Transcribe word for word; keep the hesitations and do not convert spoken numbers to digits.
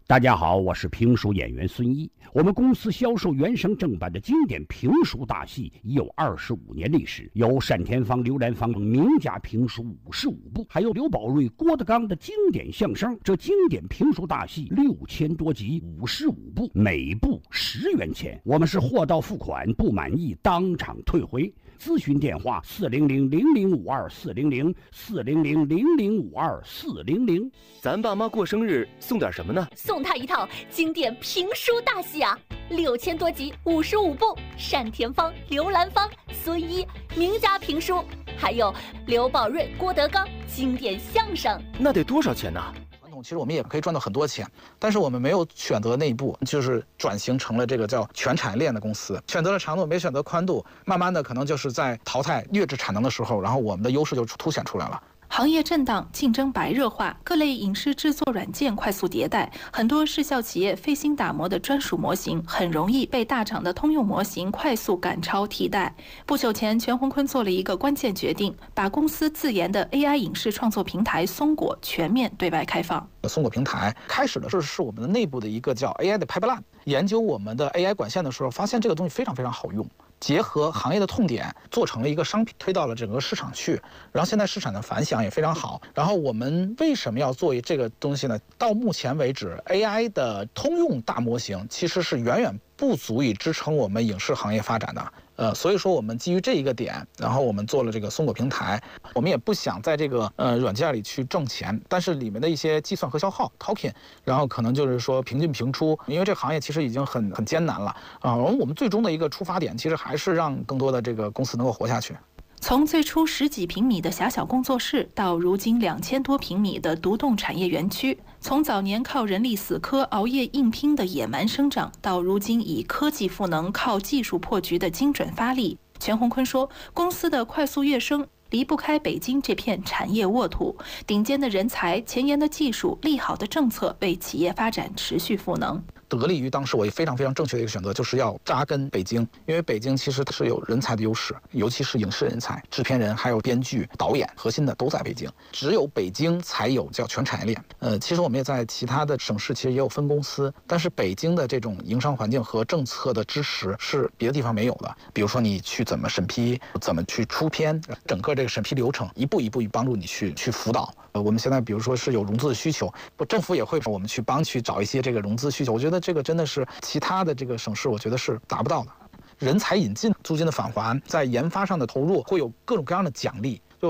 大家好，我是评书演员孙一。我们公司销售原声正版的经典评书大戏已有二十五年历史，有单田芳、刘兰芳等名家评书五十五部，还有刘宝瑞、郭德纲的经典相声。这经典评书大戏六千多集，五十五部，每部十元钱。我们是货到付款，不满意当场退回。咨询电话：四零零零零五二四零零四零零零零五二四零零。 咱爸妈过生日送点什么呢？ 送他一套经典评书大戏啊，六千多集，五十五部，单田芳、刘兰芳、孙一名家评书，还有刘宝瑞、郭德纲经典相声。 那得多少钱呢？ 其实我们也可以赚到很多钱，但是我们没有选择那一步，就是转型成了这个叫全产业链的公司，选择了长度，没选择宽度，慢慢的可能就是在淘汰劣质产能的时候，然后我们的优势就凸显出来了。 行业震荡，竞争白热化，各类影视制作软件快速迭代，很多视效企业费心打磨的专属模型，很容易被大厂的通用模型快速赶超替代。不久前，全红坤做了一个关键决定，把公司自研的 A I 影视创作平台松果全面对外开放。 松果平台开始的时候是我们的内部的一个叫 A I 的 pipeline， 研究我们的 A I 管线的时候，发现这个东西非常非常好用。结合行业的痛点，做成了一个商品，推到了整个市场去。然后现在市场的反响也非常好。然后我们为什么要做这个东西呢？到目前为止 ，A I 的通用大模型其实是远远不足以支撑我们影视行业发展的。呃，所以说我们基于这一个点，然后我们做了这个松果平台。我们也不想在这个呃软件里去挣钱，但是里面的一些计算和消耗 token， 然后可能就是说平进平出，因为这个行业其实已经很很艰难了啊。而我们最终的一个出发点，其实还是让更多的这个公司能够活下去。 从最初十几平米的狭小工作室，到如今两千多平米的独栋产业园区；从早年靠人力死磕、熬夜硬拼的野蛮生长，到如今以科技赋能、靠技术破局的精准发力。全红坤说，公司的快速跃升离不开北京这片产业沃土，顶尖的人才、前沿的技术、利好的政策为企业发展持续赋能。 得力于当时我也非常非常正确的一个选择，就是要扎根北京，因为北京其实是有人才的优势，尤其是影视人才、制片人还有编剧、导演，核心的都在北京，只有北京才有叫全产业链。呃，其实我们也在其他的省市其实也有分公司，但是北京的这种营商环境和政策的支持是别的地方没有的。比如说你去怎么审批，怎么去出片，整个这个审批流程一步一步帮助你去去辅导。呃，我们现在比如说是有融资的需求，政府也会我们去帮去找一些这个融资需求。我觉得这个真的是其他的这个省市，我觉得是达不到的。人才引进、租金的返还，在研发上的投入会有各种各样的奖励。